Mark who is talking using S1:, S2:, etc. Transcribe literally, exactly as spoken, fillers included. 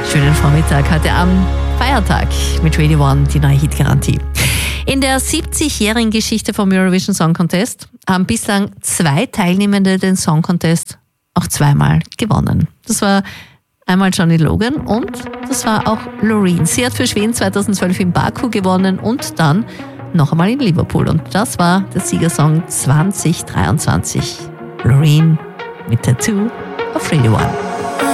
S1: Schönen Vormittag heute am Feiertag mit Radio One, die neue Hitgarantie. In der siebzigjährigen Geschichte vom Eurovision Song Contest haben bislang zwei Teilnehmende den Song Contest auch zweimal gewonnen. Das war einmal Johnny Logan und das war auch Loreen. Sie hat für Schweden zweitausendzwölf in Baku gewonnen und dann noch einmal in Liverpool. Und das war der Siegersong zwanzig dreiundzwanzig. Loreen mit Tattoo auf Radio One.